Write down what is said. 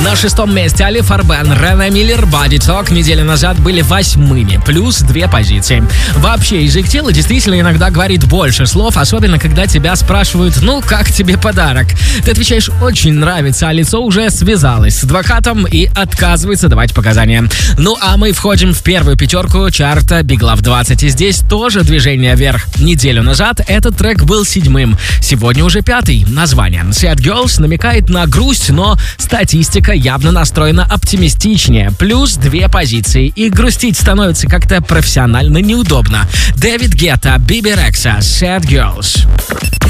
На 6-м месте Али Фарбен, Рене Миллер, Body Talk неделю назад были 8-ми, плюс 2 позиции. Вообще, язык тела действительно иногда говорит больше слов, особенно когда тебя спрашивают: ну, как тебе подарок? Ты отвечаешь: очень нравится, а лицо уже связалось с адвокатом и отказывается давать показания. Ну, а мы входим в первую пятерку чарта Big Love 20, и здесь тоже движение вверх. Неделю назад этот трек был 7-м, сегодня уже 5-й. Название Sad Girls намекает на грусть, но статистика явно настроена оптимистичнее. Плюс 2 позиции, и грустить становится как-то профессионально неудобно. Дэвид Гетта, Биби Рекса, Sad Girls.